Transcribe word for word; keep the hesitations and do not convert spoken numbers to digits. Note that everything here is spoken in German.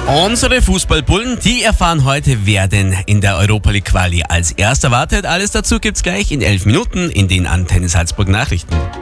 Unsere Fußballbullen, die erfahren heute, wer denn in der Europa League Quali als erster wartet. Alles dazu gibt's gleich in elf Minuten in den Antenne Salzburg Nachrichten.